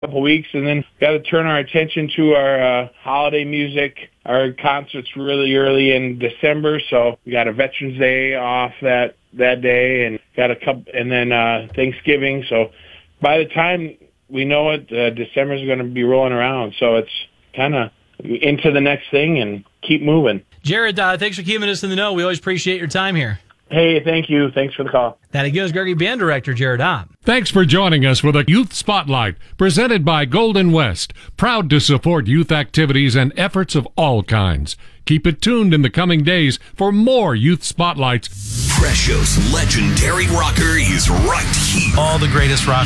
couple weeks, and then got to turn our attention to our holiday music. Our concert's really early in December, so we got a Veterans Day off that day, and got a couple, and then Thanksgiving. So by the time we know it, December's going to be rolling around. So it's kind of into the next thing and keep moving. Jared, thanks for keeping us in the know. We always appreciate your time here. Hey, thank you. Thanks for the call. That it goes, Gergie Band Director Jared Hopp. Thanks for joining us for the Youth Spotlight, presented by Golden West, proud to support youth activities and efforts of all kinds. Keep it tuned in the coming days for more Youth Spotlights. Precious legendary rocker is right here. All the greatest rock